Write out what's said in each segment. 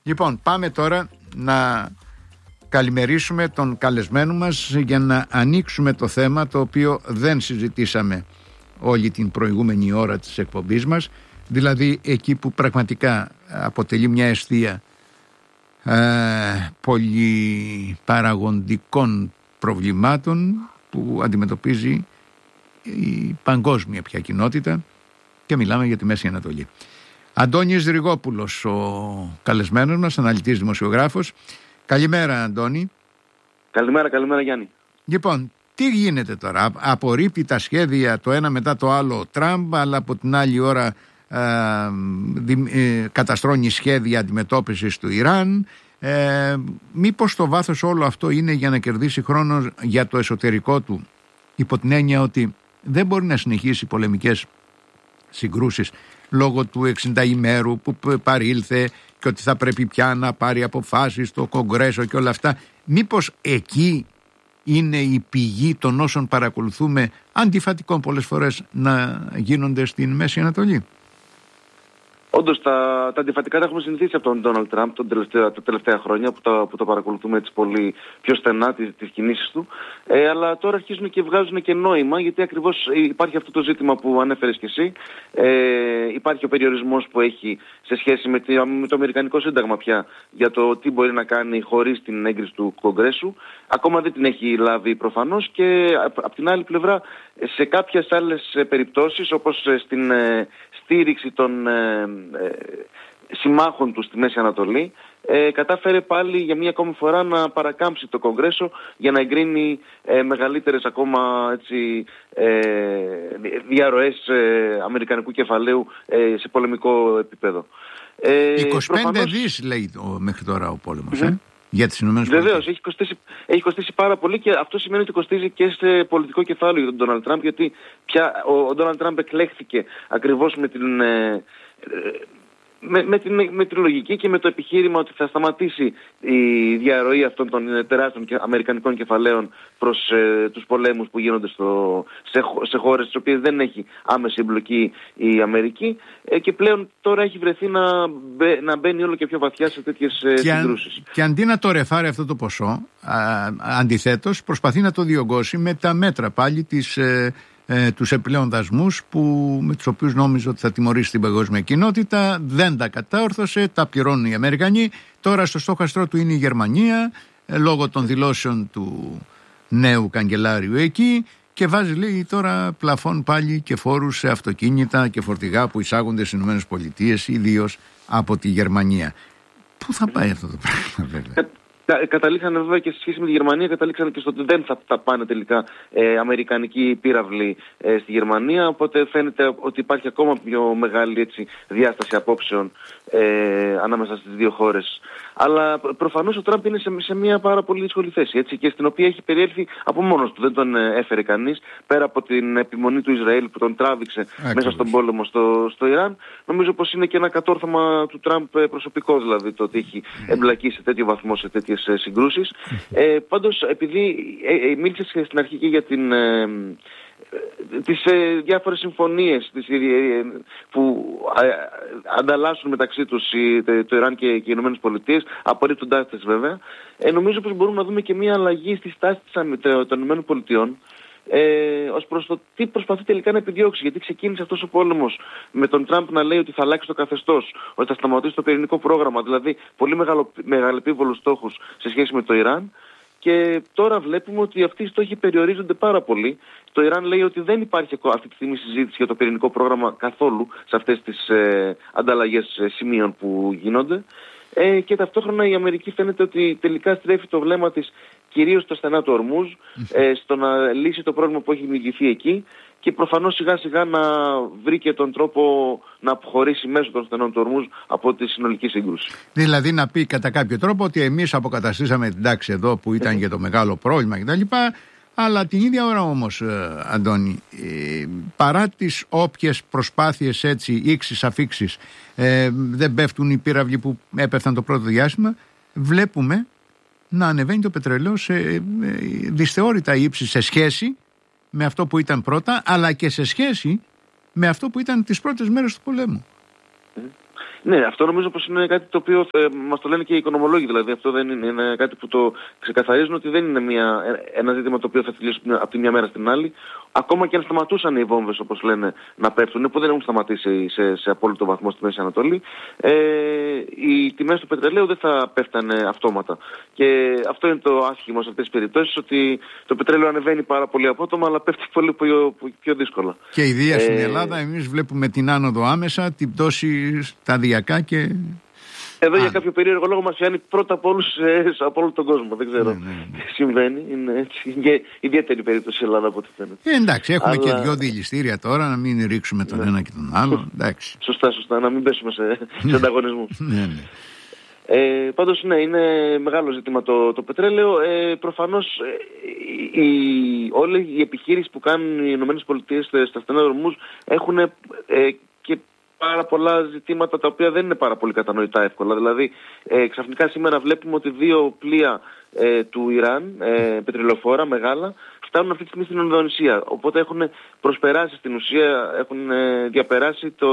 Λοιπόν, πάμε τώρα να καλημερίσουμε τον καλεσμένο μας για να ανοίξουμε το θέμα το οποίο δεν συζητήσαμε όλη την προηγούμενη ώρα της εκπομπής μας, δηλαδή εκεί που πραγματικά αποτελεί μια αιστεία πολυπαραγοντικών προβλημάτων που αντιμετωπίζει η παγκόσμια πια κοινότητα, και μιλάμε για τη Μέση Ανατολή. Αντώνης Ριγόπουλος ο καλεσμένος μας, αναλυτής δημοσιογράφος. Καλημέρα, Αντώνη. Καλημέρα Γιάννη. Λοιπόν, τι γίνεται τώρα? Απορρίπτει τα σχέδια το ένα μετά το άλλο ο Τραμπ, αλλά από την άλλη ώρα καταστρώνει σχέδια αντιμετώπισης του Ιράν. Μήπως στο βάθος όλο αυτό είναι για να κερδίσει χρόνο για το εσωτερικό του, υπό την έννοια ότι δεν μπορεί να συνεχίσει πολεμικές συγκρούσεις λόγω του 60 ημέρου που παρήλθε και ότι θα πρέπει πια να πάρει αποφάσεις στο Κογκρέσο και όλα αυτά? Μήπως εκεί είναι η πηγή των όσων παρακολουθούμε, αντιφατικών πολλές φορές, να γίνονται στην Μέση Ανατολή? Όντως τα αντιφατικά τα έχουμε συνηθίσει από τον Ντόναλντ Τραμπ τα τελευταία χρόνια που το παρακολουθούμε έτσι πολύ πιο στενά τις κινήσεις του. Αλλά τώρα αρχίζουν και βγάζουν και νόημα, γιατί ακριβώς υπάρχει αυτό το ζήτημα που ανέφερες και εσύ. Υπάρχει ο περιορισμός που έχει σε σχέση με το Αμερικανικό Σύνταγμα πια για το τι μπορεί να κάνει χωρίς την έγκριση του Κογκρέσου. Ακόμα δεν την έχει λάβει προφανώς, και από την άλλη πλευρά σε κάποιες άλλες περιπτώσεις, όπως στην στήριξη των συμμάχων του στη Μέση Ανατολή, κατάφερε πάλι για μία ακόμη φορά να παρακάμψει το Κογκρέσο για να εγκρίνει μεγαλύτερες ακόμα διαρροές αμερικανικού κεφαλαίου σε πολεμικό επίπεδο. 25 δις λέει μέχρι τώρα ο πόλεμος, για τις ΗΠΑ. Βεβαίως, έχει κοστίσει πάρα πολύ, και αυτό σημαίνει ότι κοστίζει και σε πολιτικό κεφάλαιο για τον Ντόναλντ Τραμπ, γιατί πια ο Ντόναλντ Τραμπ εκλέχθηκε ακριβώς με την λογική και με το επιχείρημα ότι θα σταματήσει η διαρροή αυτών των τεράστιων αμερικανικών κεφαλαίων προς τους πολέμους που γίνονται σε χώρες τις οποίες δεν έχει άμεση εμπλοκή η Αμερική, και πλέον τώρα έχει βρεθεί να μπαίνει όλο και πιο βαθιά σε τέτοιες συγκρούσεις. Και αντί να το ρεφάρει αυτό το ποσό, αντιθέτως προσπαθεί να το διωγγώσει με τα μέτρα πάλι τους επιπλέον δασμούς με τους οποίους νόμιζε ότι θα τιμωρήσει την παγκόσμια κοινότητα. Δεν τα κατόρθωσε, τα πληρώνουν οι Αμερικανοί. Τώρα στο στόχαστρό του είναι η Γερμανία, λόγω των δηλώσεων του νέου καγκελάριου εκεί, και βάζει, λέει, τώρα πλαφών πάλι και φόρους σε αυτοκίνητα και φορτηγά που εισάγονται στις ΗΠΑ, ιδίως από τη Γερμανία. Πού θα πάει αυτό το πράγμα, βέβαια? Καταλήξανε βέβαια και σε σχέση με τη Γερμανία, καταλήξανε και στο ότι δεν θα πάνε τελικά αμερικανικοί πύραυλοι στη Γερμανία, οπότε φαίνεται ότι υπάρχει ακόμα πιο μεγάλη διάσταση απόψεων ανάμεσα στις δύο χώρες. Αλλά προφανώς ο Τραμπ είναι σε μια πάρα πολύ δύσκολη θέση, και στην οποία έχει περιέλθει από μόνος του, δεν τον έφερε κανείς, πέρα από την επιμονή του Ισραήλ που τον τράβηξε μέσα στον πόλεμο στο Ιράν. Νομίζω πως είναι και ένα κατόρθωμα του Τραμπ προσωπικό, δηλαδή το ότι έχει εμπλακεί σε τέτοιο βαθμό σε τέτοιες συγκρούσεις. Πάντως, επειδή μίλησε στην αρχή και για τις διάφορες συμφωνίες που ανταλλάσσουν μεταξύ τους το Ιράν και οι Ηνωμένες Πολιτείες, απορρίπτοντάς τις βέβαια, νομίζω πως μπορούμε να δούμε και μια αλλαγή στη στάση των Ηνωμένων Πολιτειών ως προς το τι προσπαθεί τελικά να επιδιώξει. Γιατί ξεκίνησε αυτός ο πόλεμος με τον Τραμπ να λέει ότι θα αλλάξει το καθεστώς, ότι θα σταματήσει το πυρηνικό πρόγραμμα, δηλαδή πολύ μεγαλεπίβολους στόχους σε σχέση με το Ιράν. Και τώρα βλέπουμε ότι αυτοί οι στόχοι περιορίζονται πάρα πολύ. Το Ιράν λέει ότι δεν υπάρχει αυτή τη στιγμή συζήτηση για το πυρηνικό πρόγραμμα καθόλου σε αυτές τις ανταλλαγές σημείων που γίνονται. Και ταυτόχρονα η Αμερική φαίνεται ότι τελικά στρέφει το βλέμμα της κυρίως στο στενά του Ορμούζ, στο να λύσει το πρόβλημα που έχει δημιουργηθεί εκεί, και προφανώς σιγά σιγά να βρει και τον τρόπο να αποχωρήσει μέσω των στενών του Ορμούζ από τη συνολική σύγκρουση. Δηλαδή να πει κατά κάποιο τρόπο ότι εμείς αποκαταστήσαμε την τάξη εδώ που ήταν και το μεγάλο πρόβλημα κτλ. Αλλά την ίδια ώρα όμως, Αντώνη, παρά τις όποιες προσπάθειες ήξεις αφήξεις, δεν πέφτουν οι πύραυλοι που έπεφταν το πρώτο διάστημα, βλέπουμε να ανεβαίνει το πετρελαίο σε δυσθεώρητα ύψη σε σχέση με αυτό που ήταν πρώτα, αλλά και σε σχέση με αυτό που ήταν τις πρώτες μέρες του πολέμου. Ναι, αυτό νομίζω πως είναι κάτι το οποίο μας το λένε και οι οικονομολόγοι, δηλαδή αυτό δεν είναι κάτι που το ξεκαθαρίζουν, ότι δεν είναι ένα ζήτημα το οποίο θα τελειώσει από τη μια μέρα στην άλλη. Ακόμα και αν σταματούσαν οι βόμβες, όπως λένε, να πέφτουν, που δεν έχουν σταματήσει σε απόλυτο βαθμό στη Μέση Ανατολή, οι τιμές του πετρελαίου δεν θα πέφτανε αυτόματα. Και αυτό είναι το άσχημο σε αυτές τις περιπτώσεις, ότι το πετρέλαιο ανεβαίνει πάρα πολύ απότομα, αλλά πέφτει πολύ πιο δύσκολα. Και ιδία στην Ελλάδα, εμείς βλέπουμε την άνοδο άμεσα, την πτώση σταδιακά και... Εδώ για κάποιο περίεργο λόγο μας πιάνει πρώτα από όλους από όλο τον κόσμο. Δεν ξέρω τι συμβαίνει. Είναι έτσι. Και ιδιαίτερη περίπτωση η Ελλάδα από ό,τι φαίνεται. Εντάξει, έχουμε και 2 διελιστήρια τώρα, να μην ρίξουμε τον ένα και τον άλλο. Εντάξει. Σωστά, να μην πέσουμε σε ανταγωνισμό. Πάντως ναι, είναι μεγάλο ζήτημα το πετρέλαιο. Προφανώς όλη η επιχείρηση που κάνουν οι ΗΠΑ στα στενά δρομούς έχουν και πάρα πολλά ζητήματα τα οποία δεν είναι πάρα πολύ κατανοητά εύκολα. Δηλαδή, ξαφνικά σήμερα βλέπουμε ότι 2 πλοία του Ιράν, πετρελαιοφόρα μεγάλα, φτάνουν αυτή τη στιγμή στην Ινδονησία. Οπότε έχουν προσπεράσει στην ουσία, έχουν διαπεράσει το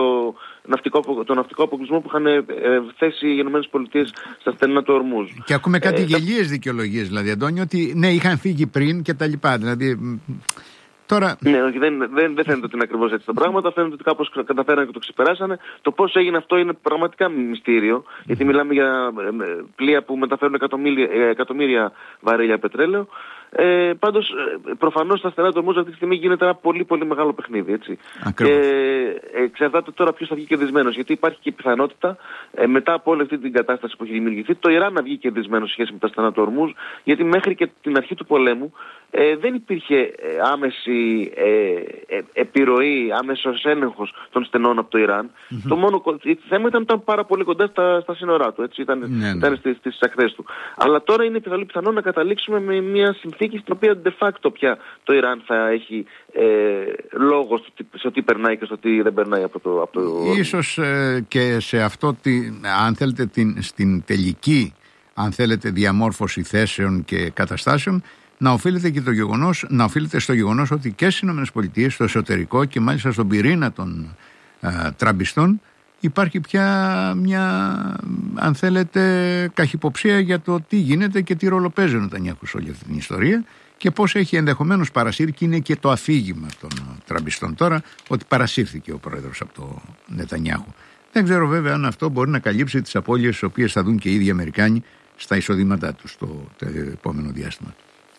ναυτικό αποκλεισμό που είχαν θέσει οι ΗΠΑ στα στενά του Ορμούζ. Και ακούμε κάτι γελίες δικαιολογίες, δηλαδή, Αντώνιο, ότι ναι, είχαν φύγει πριν και τα λοιπά. Δηλαδή... Τώρα... Ναι, όχι, δεν φαίνεται ότι είναι ακριβώς έτσι τα πράγματα. Φαίνεται ότι κάπως καταφέρανε και το ξεπεράσανε. Το πώς έγινε αυτό είναι πραγματικά μυστήριο. Γιατί μιλάμε για πλοία που μεταφέρουν εκατομμύρια βαρέλια πετρέλαιο. Πάντως, προφανώς στα στενά του Ορμούζ αυτή τη στιγμή γίνεται ένα πολύ πολύ μεγάλο παιχνίδι. Έτσι. Και εξαρτάται τώρα ποιος θα βγει κερδισμένος. Γιατί υπάρχει και η πιθανότητα μετά από όλη αυτή την κατάσταση που έχει δημιουργηθεί, το Ιράν να βγει κερδισμένο σε σχέση με τα στενά του Ορμούζ. Γιατί μέχρι και την αρχή του πολέμου δεν υπήρχε άμεση επιρροή, άμεσος έλεγχος των στενών από το Ιράν. Το μόνο θέμα ήταν πάρα πολύ κοντά στα σύνορά του. Έτσι. Ήταν στις ακτές του. Αλλά τώρα είναι πολύ πιθανό να καταλήξουμε με μια συνθήκη στην οποία de facto πια το Ιράν θα έχει λόγο στο τι περνάει και στο τι δεν περνάει από το... Ίσως και σε αυτό, αν θέλετε, στην τελική, αν θέλετε, διαμόρφωση θέσεων και καταστάσεων, να οφείλεται και το γεγονός, στο γεγονός ότι και στις ΗΠΑ, στο εσωτερικό και μάλιστα στον πυρήνα των τραμπιστών, υπάρχει πια μια, αν θέλετε, καχυποψία για το τι γίνεται και τι ρόλο παίζει ο Νετανιάχου σε όλη αυτή την ιστορία και πώς έχει ενδεχομένως παρασύρει, και είναι και το αφήγημα των τραμπιστών τώρα, ότι παρασύρθηκε ο πρόεδρος από το Νετανιάχου. Δεν ξέρω βέβαια αν αυτό μπορεί να καλύψει τις απώλειες τις οποίες θα δουν και οι ίδιοι Αμερικάνοι στα εισοδήματά τους το επόμενο διάστημα.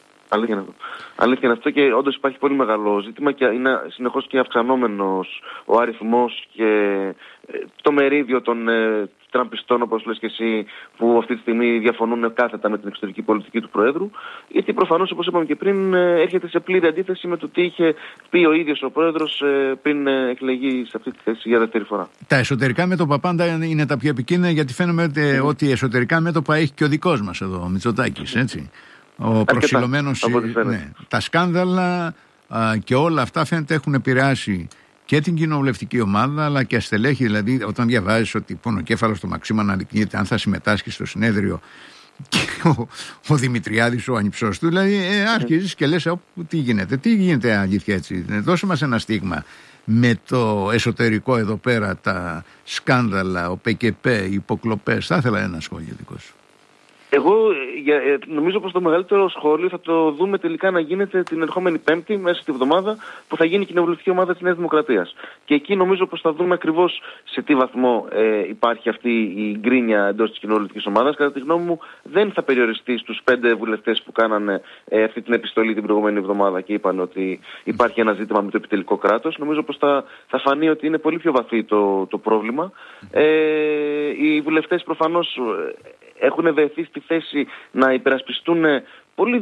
Αλήθεια είναι αυτό, και όντως υπάρχει πολύ μεγάλο ζήτημα και είναι συνεχώς και αυξανόμενος ο αριθμός και το μερίδιο των τραμπιστών, όπως λες και εσύ, που αυτή τη στιγμή διαφωνούν κάθετα με την εξωτερική πολιτική του Προέδρου, γιατί προφανώς, όπως είπαμε και πριν, έρχεται σε πλήρη αντίθεση με το τι είχε πει ο ίδιος ο Πρόεδρος πριν εκλεγεί σε αυτή τη θέση για δεύτερη φορά. Τα εσωτερικά μέτωπα πάντα είναι τα πιο επικίνδυνα, γιατί φαίνεται ότι εσωτερικά μέτωπα έχει και ο δικός μας εδώ, ο Μητσοτάκης, έτσι. Ο προσιλωμένος, τα σκάνδαλα και όλα αυτά φαίνεται έχουν επηρεάσει και την κοινοβουλευτική ομάδα, αλλά και στελέχη. Δηλαδή, όταν διαβάζεις ότι πονοκέφαλος του Μαξίμα αναδεικνύεται αν θα συμμετάσχει στο συνέδριο, και ο Δημητριάδης, ο ανιψός του, δηλαδή άρχιζες και λες τι γίνεται αλήθεια, έτσι. Δώσε μας ένα στίγμα με το εσωτερικό εδώ πέρα, τα σκάνδαλα, ο ΠΚΠ, οι υποκλοπές. Θα ήθελα ένα σχόλιο δικό σου. Εγώ νομίζω πως το μεγαλύτερο σχόλιο θα το δούμε τελικά να γίνεται την ερχόμενη Πέμπτη, μέσα στη βδομάδα, που θα γίνει η κοινοβουλευτική ομάδα της Νέας Δημοκρατίας. Και εκεί νομίζω πως θα δούμε ακριβώς σε τι βαθμό υπάρχει αυτή η γκρίνια εντός της κοινοβουλευτικής ομάδας. Κατά τη γνώμη μου, δεν θα περιοριστεί στους 5 βουλευτές που κάνανε αυτή την επιστολή την προηγούμενη εβδομάδα και είπαν ότι υπάρχει ένα ζήτημα με το επιτελικό κράτος. Νομίζω πως θα φανεί ότι είναι πολύ πιο βαθύ το πρόβλημα. Οι βουλευτές προφανώς έχουν βρεθεί στη θέση να υπερασπιστούν πολύ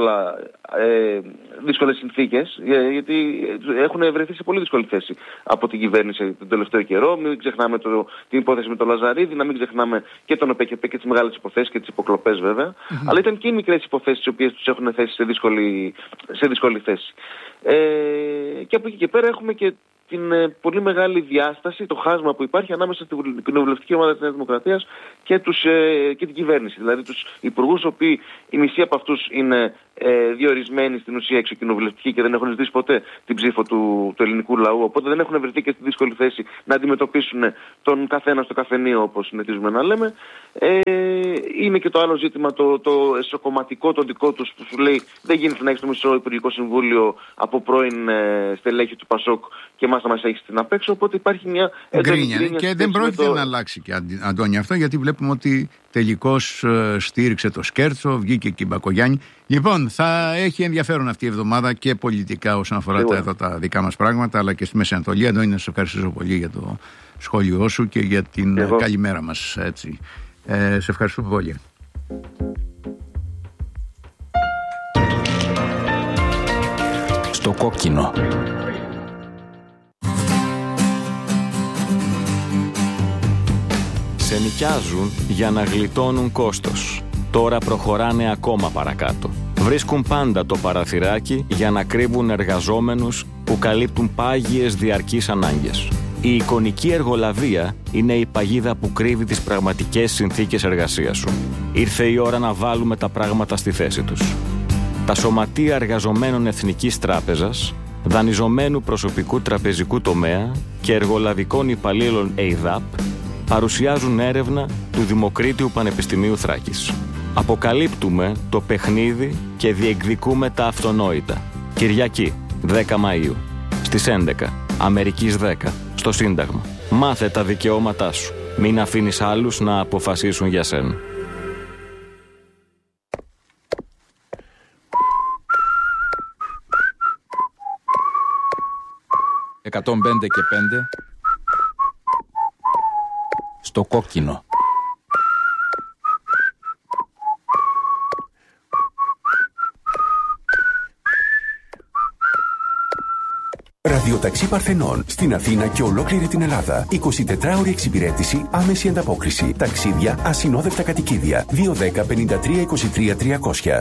δύσκολες συνθήκες, γιατί έχουν βρεθεί σε πολύ δύσκολη θέση από την κυβέρνηση τον τελευταίο καιρό. Μην ξεχνάμε την υπόθεση με τον Λαζαρίδη, να μην ξεχνάμε και τον ΟΠΕΚΕΠΕ και τις μεγάλες υποθέσεις και τις υποκλοπές βέβαια. Αλλά ήταν και οι μικρές υποθέσεις οι οποίες τους έχουν θέσει σε δύσκολη θέση. Και από εκεί και πέρα έχουμε και την πολύ μεγάλη διάσταση, το χάσμα που υπάρχει ανάμεσα στην κοινοβουλευτική ομάδα της Νέας Δημοκρατίας και την κυβέρνηση. Δηλαδή τους υπουργούς, οι οποίοι η μισή από αυτούς είναι διορισμένοι στην ουσία εξωκοινοβουλευτικοί και δεν έχουν ζητήσει ποτέ την ψήφο του ελληνικού λαού. Οπότε δεν έχουν βρεθεί και στη δύσκολη θέση να αντιμετωπίσουν τον καθένα στο καφενείο, όπως συνηθίζουμε να λέμε. Είναι και το άλλο ζήτημα, το εσωκομματικό, το δικό τους, που σου λέει δεν γίνεται να έχεις το μισό Υπουργικό Συμβούλιο από πρώην στελέχη του Πασόκ και εμάς να μας έχεις την απ' έξω. Οπότε υπάρχει μια γκρίνια. Και δεν πρόκειται να αλλάξει και, Αντώνη, αυτό, γιατί βλέπουμε ότι τελικώς στήριξε το Σκέρτσο, βγήκε και η Μπακογιάννη. Λοιπόν, θα έχει ενδιαφέρον αυτή η εβδομάδα και πολιτικά όσον αφορά τα δικά μας πράγματα, αλλά και στη Μέση Ανατολή. Αντώνη, να σε ευχαριστήσω πολύ για το σχόλιο σου και για την καλημέρα μας. Έτσι. Σε ευχαριστούμε πολύ. Στο κόκκινο. Σε νοικιάζουν για να γλιτώνουν κόστος. Τώρα προχωράνε ακόμα παρακάτω. Βρίσκουν πάντα το παραθυράκι για να κρύβουν εργαζόμενους που καλύπτουν πάγιες διαρκείς ανάγκες. Η εικονική εργολαβία είναι η παγίδα που κρύβει τις πραγματικές συνθήκες εργασίας σου. Ήρθε η ώρα να βάλουμε τα πράγματα στη θέση τους. Τα σωματεία εργαζομένων Εθνικής Τράπεζας, δανειζομένου προσωπικού τραπεζικού τομέα και εργολαβικών υπαλλήλων ΕΙΔΑΠ παρουσιάζουν έρευνα του Δημοκρίτιου Πανεπιστημίου Θράκης. Αποκαλύπτουμε το παιχνίδι και διεκδικούμε τα αυτονόητα. Κυριακή, 10 Μαΐου, στις 11, Αμερικής 10, στο Σύνταγμα. Μάθε τα δικαιώματά σου. Μην αφήνεις άλλους να αποφασίσουν για σένα. «105 και 5» στο κόκκινο. Ραδιοταξί Παρθενών στην Αθήνα και ολόκληρη την Ελλάδα. 24ωρη εξυπηρέτηση, άμεση ανταπόκριση. Ταξίδια, ασυνόδευτα κατοικίδια. 210 53 23 300.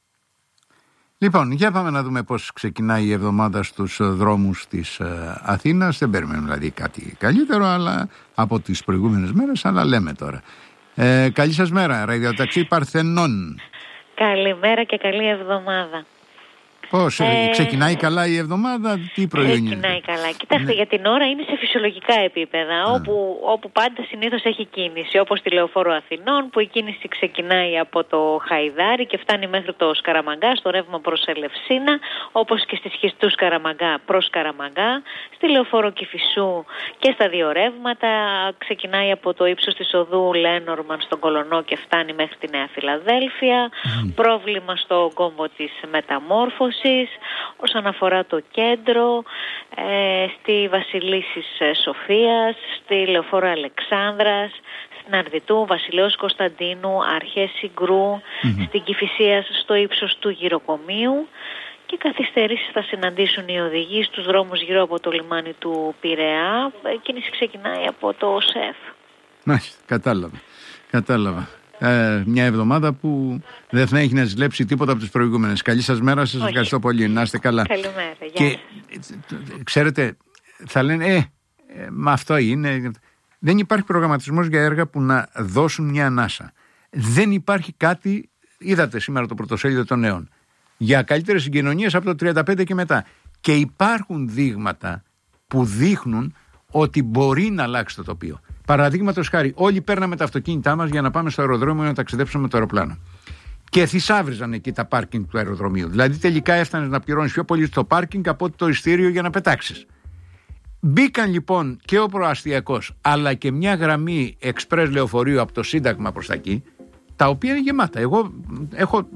Λοιπόν, για πάμε να δούμε πώς ξεκινάει η εβδομάδα στους δρόμους της Αθήνας. Δεν περιμένουμε δηλαδή κάτι καλύτερο αλλά από τις προηγούμενες μέρες, αλλά λέμε τώρα. Καλή σας μέρα, Ραδιοταξί Παρθενών. Καλημέρα και καλή εβδομάδα. Πώς, ξεκινάει καλά η εβδομάδα, τι προϊόνια? Ξεκινάει καλά. Κοιτάξτε, για την ώρα είναι σε φυσιολογικά επίπεδα, όπου πάντα συνήθως έχει κίνηση, όπως τη Λεωφόρο Αθηνών, που η κίνηση ξεκινάει από το Χαϊδάρι και φτάνει μέχρι το Σκαραμαγκά, στο ρεύμα προς Ελευσίνα, όπως και στη σχιστού Σκαραμαγκά προς Καραμαγκά, στη Λεωφόρο Κηφισού και στα δύο ρεύματα, ξεκινάει από το ύψος της οδού Λένορμαν στον Κολονό και φτάνει μέχρι τη Νέα Φιλαδέλφια, πρόβλημα στο κόμβο της Μεταμόρφωσης. Όσον αφορά το κέντρο, στη Βασιλίσσης Σοφίας, στη Λεωφόρο Αλεξάνδρας, στην Αρδιτού, Βασιλέως Κωνσταντίνου, Αρχές Συγκρού, στην Κηφισίας στο ύψος του Γυροκομείου, και καθυστερήσεις θα συναντήσουν οι οδηγοί στους δρόμους γύρω από το λιμάνι του Πειραιά. Η κίνηση ξεκινάει από το ΣΕΦ. Μάλιστα, κατάλαβα. Μια εβδομάδα που δεν θα έχει να ζηλέψει τίποτα από τις προηγούμενες. Καλή σας μέρα, σας ευχαριστώ πολύ. Να είστε καλά. Καλημέρα, γεια και ξέρετε, θα λένε μα αυτό είναι. Δεν υπάρχει προγραμματισμός για έργα που να δώσουν μια ανάσα. Δεν υπάρχει κάτι, είδατε σήμερα το πρωτοσέλιδο των Νέων, για καλύτερες συγκοινωνίες από το 35 και μετά. Και υπάρχουν δείγματα που δείχνουν ότι μπορεί να αλλάξει το τοπίο. Παραδείγματος χάρη, όλοι παίρναμε τα αυτοκίνητά μας για να πάμε στο αεροδρόμιο να ταξιδέψουμε με το αεροπλάνο. Και θησάβριζαν εκεί τα πάρκινγκ του αεροδρομίου. Δηλαδή τελικά έφτανες να πληρώνεις πιο πολύ στο πάρκινγκ από το ειστήριο για να πετάξεις. Μπήκαν λοιπόν και ο προαστιακός αλλά και μια γραμμή εξπρές λεωφορείου από το Σύνταγμα προς τα εκεί, τα οποία είναι γεμάτα. Εγώ έχω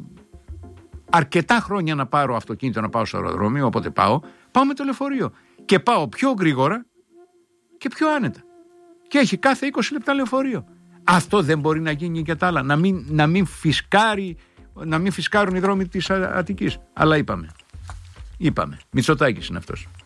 αρκετά χρόνια να πάρω αυτοκίνητο να πάω στο αεροδρόμιο, οπότε πάω με το λεωφορείο. Και πάω πιο γρήγορα και πιο άνετα. Και έχει κάθε 20 λεπτά λεωφορείο. Αυτό δεν μπορεί να γίνει και τα άλλα. Να μην φυσκάρουν οι δρόμοι της Αττικής. Αλλά είπαμε. Μητσοτάκης είναι αυτός.